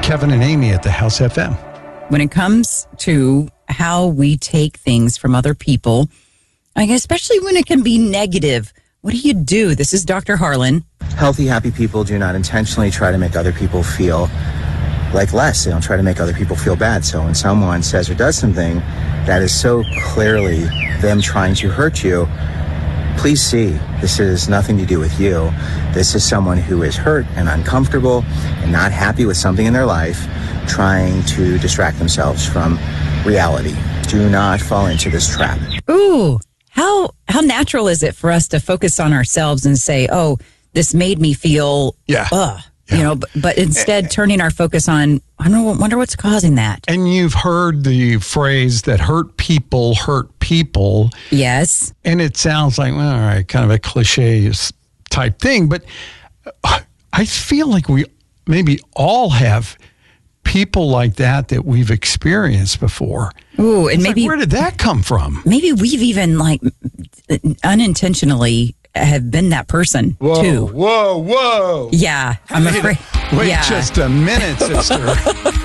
Kevin and Amy at the House FM. When it comes to how we take things from other people, especially when it can be negative, what do you do? This is Dr. Harlan. Healthy, happy people do not intentionally try to make other people feel like less. They don't try to make other people feel bad. So when someone says or does something that is so clearly them trying to hurt you, please see, this has nothing to do with you. This is someone who is hurt and uncomfortable and not happy with something in their life, trying to distract themselves from reality. Do not fall into this trap. Ooh, how natural is it for us to focus on ourselves and say, oh, this made me feel, but instead turning our focus on, wonder what's causing that. And you've heard the phrase that hurt people hurt people. Yes. And it sounds like, well, all right, kind of a cliche type thing. But I feel like we maybe all have people like that we've experienced before. Ooh, and maybe where did that come from? Maybe we've even unintentionally have been that person too. Whoa. Yeah, I'm afraid. Wait just a minute, sister.